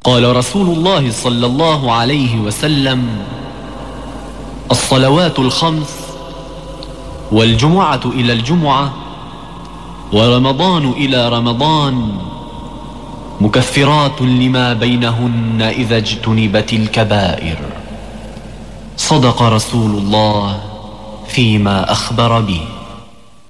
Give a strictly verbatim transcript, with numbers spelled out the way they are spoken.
قال رسول الله صلى الله عليه وسلم: الصلوات الخمس والجمعة إلى الجمعة ورمضان إلى رمضان مكفرات لما بينهن إذا اجتنبت الكبائر. صدق رسول الله فيما أخبر به.